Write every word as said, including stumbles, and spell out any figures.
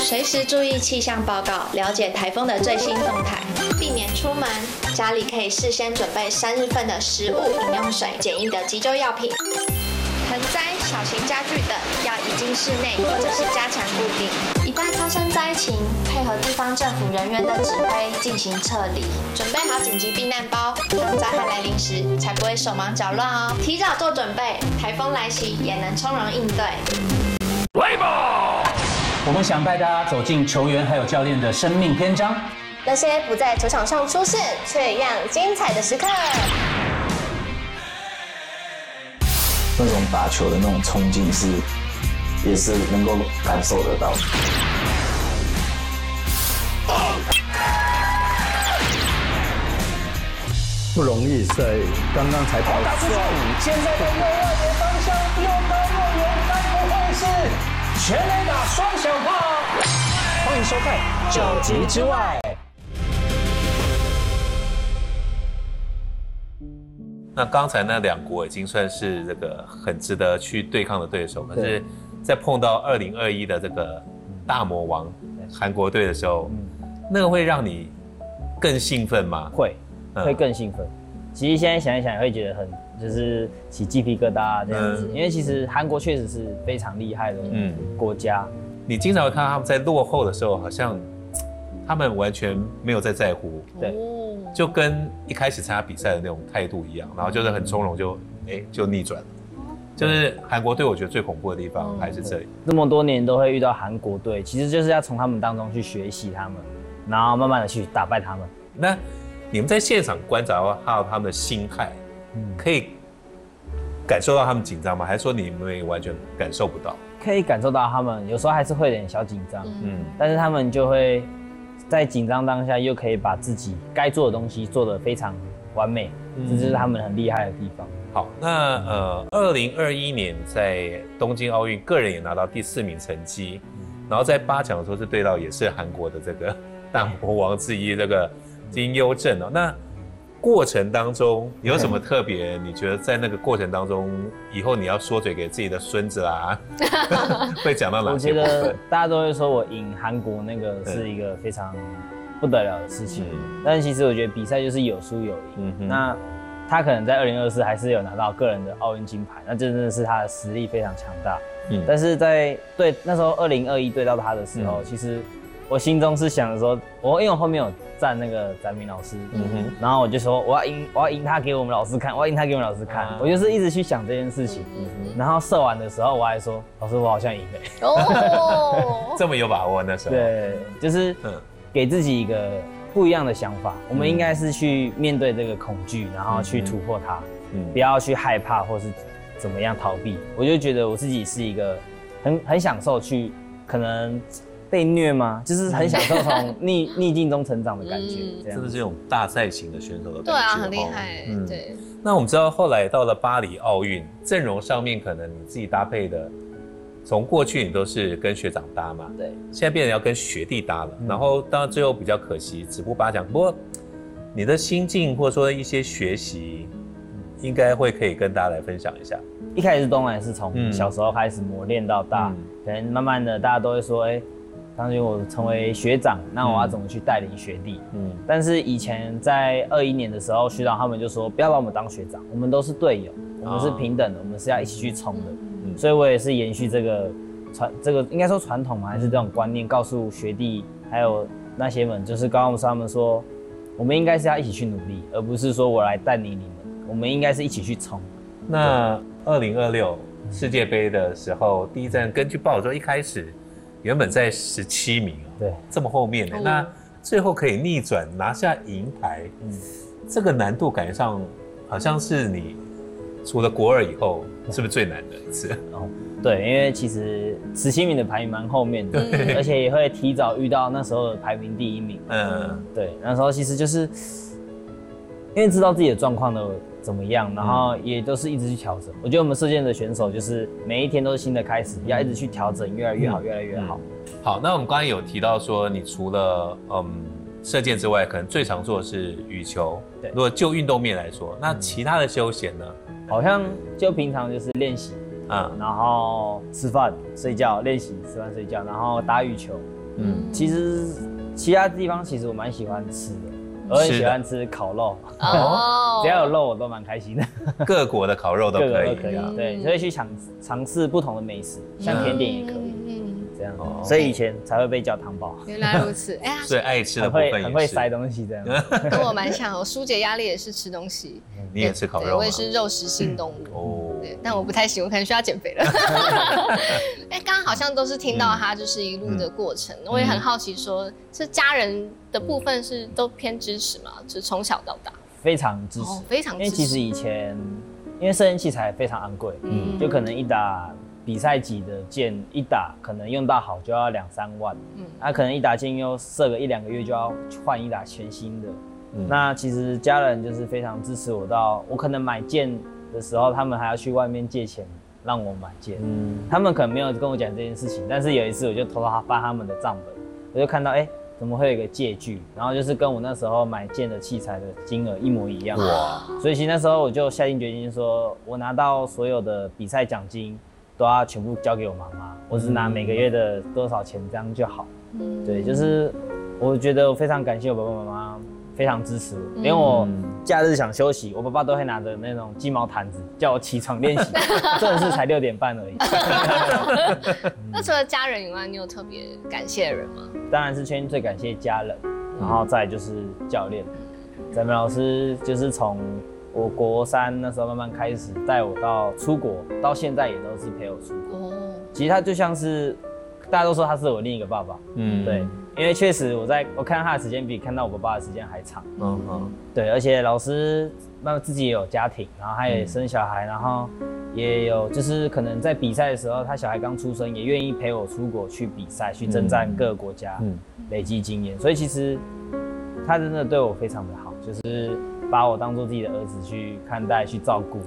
随时注意气象报告，了解台风的最新动态，避免出门。家里可以事先准备三日份的食物、饮用水、简易的急救药品。盆栽、小型家具等要移进室内或者是加强固定。一旦发生灾情，配合地方政府人员的指挥进行撤离。准备好紧急避难包，当灾害来临时才不会手忙脚乱哦。提早做准备，台风来袭也能从容应对。 来吧！我们想带大家走进球员还有教练的生命篇章， 那些不在球场上出现却一样精彩的时刻。 那种打球的那种冲劲是，也是能够感受得到。 不容易，在刚刚才跑打出去，现在的右外野方向又高又远，该不会是全垒打双响炮？欢迎收看《九级之外》。 那刚才那两国已经算是这个很值得去对抗的对手，可是，在碰到二零二一的这个大魔王韩国队的时候，嗯、那个会让你更兴奋吗？ 会，会更兴奋。嗯、其实现在想一想，也会觉得很就是起鸡皮疙瘩这样子，嗯、因为其实韩国确实是非常厉害的国家。嗯、 你经常会看到他们在落后的时候，好像他们完全没有在在乎。 对。 就跟一开始参加比赛的那种态度一样，然后就是很从容就，哎就逆转了。就是韩国队，我觉得最恐怖的地方还是这里。 这么多年都会遇到韩国队，其实就是要从他们当中去学习他们，然后慢慢的去打败他们。 那你们在现场观察到他们的心态，嗯、可以感受到他们紧张吗？还是说你们也完全感受不到？ 可以感受到他们有时候还是会有点小紧张，嗯，但是他们就会。在紧张当下，又可以把自己该做的东西做得非常完美，嗯、这就是他们很厉害的地方。 好，那呃，二零二一年在东京奥运，个人也拿到第四名成绩，嗯、然后在八强的时候是对到也是韩国的这个大魔王之一这个金优正哦。那过程当中有什么特别？你觉得在那个过程当中，以后你要说嘴给自己的孙子啊，会讲到哪些部分？ 我觉得大家都会说我赢韩国那个是一个非常不得了的事情，嗯、但其实我觉得比赛就是有输有赢。嗯、那他可能在二零二四还是有拿到个人的奥运金牌，那真的是他的实力非常强大。嗯、但是在对那时候二零二一对到他的时候，嗯、其实我心中是想说，我因为我后面有站那个展明老师，嗯哼，然后我就说我要赢，我要赢他给我们老师看，我要赢他给我们老师看，啊、我就是一直去想这件事情。嗯哼，然后射完的时候，我还说老师我好像赢了。 哦，这么有把握那时候？ 对，就是给自己一个不一样的想法，我们应该是去面对这个恐惧，然后去突破它，嗯、不要去害怕或是怎么样逃避。我就觉得我自己是一个很很享受去可能。被虐吗？就是很享受从逆逆境中成长的感觉，这样。 真的是这种大赛型的选手的感觉。 对啊，很厉害。嗯，对。 那我们知道后来到了巴黎奥运，阵容上面可能你自己搭配的，从过去你都是跟学长搭嘛， 对。 现在变成要跟学弟搭了，嗯、然后当然最后比较可惜，止步八强。不过你的心境或者说一些学习，应该会可以跟大家来分享一下。 一开始当然是从小时候开始磨练到大，嗯、可能慢慢的大家都会说，哎、欸。当时我成为学长，那我要怎么去带领学弟？嗯，但是以前在二一年的时候，学长他们就说不要把我们当学长，我们都是队友，我们是平等的，我们是要一起去冲的。嗯，所以我也是延续这个传这个应该说传统嘛，还是这种观念，告诉学弟还有那些们，就是告诉他们说，我们应该是要一起去努力，而不是说我来带领你们，我们应该是一起去冲。 那二零二六世界杯的时候，第一站根据报说一开始。原本在十七名， 对， 这么后面呢，嗯、那最后可以逆转拿下银牌，嗯，这个难度感觉上好像是你除了国二以后，是不是最难的一次？ 哦，对，因为其实十七名的排名蛮后面的，而且也会提早遇到那时候的排名第一名。嗯，对，那时候其实就是因为知道自己的状况的怎么样，然后也都是一直去调整。我觉得我们射箭的选手就是每一天都是新的开始，要一直去调整，越来越好，越来越好。 好，那我们刚才有提到说，你除了嗯射箭之外，可能最常做的是羽球。对，如果就运动面来说，那其他的休闲呢？ 好像就平常就是练习， 啊，然后吃饭、睡觉、练习、吃饭、睡觉，然后打羽球。嗯，其实其他地方其实我蛮喜欢吃的，我很喜欢吃烤肉，哦，只要有肉我都蛮开心的。 各国的烤肉都可以，各国都可以，对，所以去尝尝试不同的美食，像甜点也可以。这样，所以以前才会被叫汤包。 原来如此，哎呀， 所以爱吃的部分也是很会塞东西这样。 跟我蛮像，我疏解压力也是吃东西。 你也吃烤肉吗？ 我也是肉食性动物。 哦， 对，但我不太行，我可能需要减肥了。哎，刚刚好像都是听到他就是一路的过程，我也很好奇，说是家人的部分是都偏支持吗？就是从小到大非常支持， 非常支持。 因为其实以前因为摄影器材非常昂贵，嗯，就可能一打。比赛级的箭一打可能用到好就要两三万，嗯，那、啊、可能一打箭又射个一两个月就要换一打全新的，嗯，那其实家人就是非常支持我到，我可能买箭的时候，他们还要去外面借钱让我买箭，嗯，他们可能没有跟我讲这件事情，但是有一次我就偷偷翻他们的账本，我就看到哎、欸，怎么会有一个借据，然后就是跟我那时候买箭的器材的金额一模一样，哇，所以其实那时候我就下定决心说，我拿到所有的比赛奖金。都要全部交给我妈妈，我只拿每个月的多少钱这样就好。嗯，对，就是我觉得我非常感谢我爸爸妈妈，非常支持我，连我假日想休息，我爸爸都会拿着那种鸡毛毯子叫我起床练习，真的是才六点半而已。 那除了家人以外，你有特别感谢的人吗？ 当然是圈最感谢家人，然后再就是教练，咱们老师就是从。我国三那时候慢慢开始带我到出国，到现在也都是陪我出国。哦，其实他就像是大家都说他是我另一个爸爸，嗯，对，因为确实我在我看到他的时间比看到我爸爸的时间还长，嗯嗯，对，而且老师慢慢自己也有家庭，然后他也生小孩，然后也有就是可能在比赛的时候，他小孩刚出生，也愿意陪我出国去比赛，去征战各个国家，嗯，累积经验，所以其实他真的对我非常的好，就是。把我当做自己的儿子去看待、去照顾，